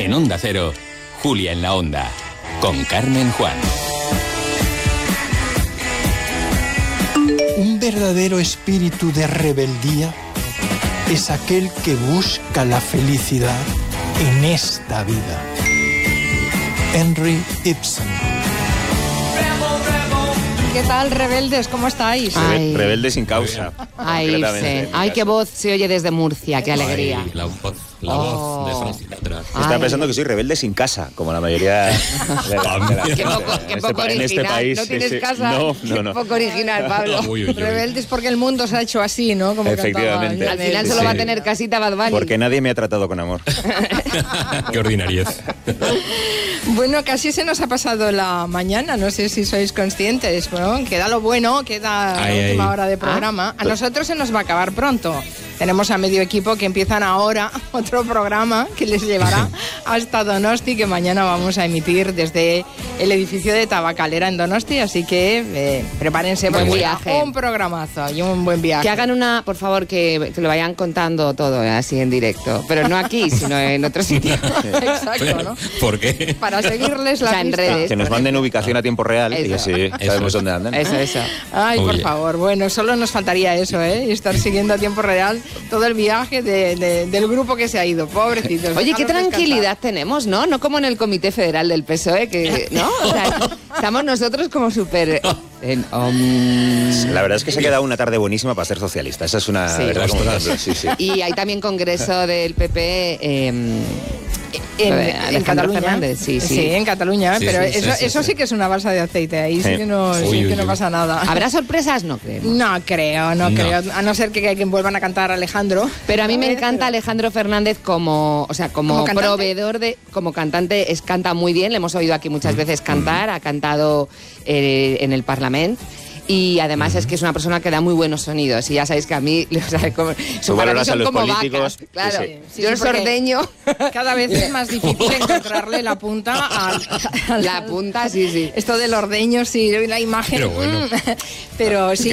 En Onda Cero, Julia en la Onda, con Carmen Juan. Un verdadero espíritu de rebeldía es aquel que busca la felicidad en esta vida. Henry Ibsen. ¿Qué tal, rebeldes? ¿Cómo estáis? Rebelde sin causa. Ay, sí. Ay, qué voz se oye desde Murcia, qué alegría. Ay, la voz de Frank Sinatra. Estaba pensando que soy rebelde sin casa, como la mayoría de la Qué poco original. en este país. ¿No tienes sí. casa? No. Qué poco original, Pablo. Rebeldes porque el mundo se ha hecho así, ¿no? Como Efectivamente. Al final solo va a tener casita Bad Bunny. Porque nadie me ha tratado con amor. Qué ordinariez. Bueno, casi se nos ha pasado la mañana, no sé si sois conscientes, ¿no? Queda lo bueno, queda la última hora de programa. A nosotros se nos va a acabar pronto. Tenemos a medio equipo que empiezan ahora otro programa que les llevará hasta Donosti, que mañana vamos a emitir desde el edificio de Tabacalera en Donosti, así que prepárense Buen porque viaje. un programazo y un buen viaje. Que hagan por favor, que lo vayan contando todo así en directo. Pero no aquí, sino en otro sitio. Exacto, ¿no? ¿Por qué? Para seguirles la O sea, en pista. redes. Que nos manden ubicación a tiempo real y Eso. así sabemos Eso. dónde andan. Eso. Ay, Muy por bien. favor, bueno, solo nos faltaría eso, ¿eh? Y estar siguiendo a tiempo real todo el viaje del grupo que se ha ido, pobrecitos. Oye, qué Dejarlos tranquilidad tenemos, ¿no? No como en el Comité Federal del PSOE, que, ¿no? O sea, estamos nosotros como súper... La verdad es que se ha quedado una tarde buenísima para ser socialista. Esa es una Sí. verdad como Ostras. ejemplo. Sí. Y hay también congreso del PP En Alejandro Cataluña. Fernández, sí. en Cataluña, Sí, pero sí, eso sí. sí que es una balsa de aceite, ahí sí Sí. que no, Uy, uy. pasa nada. ¿Habrá sorpresas? No creo. No creo, a no ser que vuelvan a cantar Alejandro. Pero a mí me encanta Alejandro Fernández como ¿Como cantante? proveedor como cantante, canta muy bien, le hemos oído aquí muchas veces cantar, ha cantado en el Parlamento. Y además es que es una persona que da muy buenos sonidos. Y ya sabéis que a mí, o sea, Tú para mí valoras a son los como políticos, vacas. Claro, sí, sí. yo el Sí, porque sordeño. Cada vez es más difícil encontrarle la punta La punta, sí. Esto del ordeño, sí, la imagen. Pero bueno. Pero sí.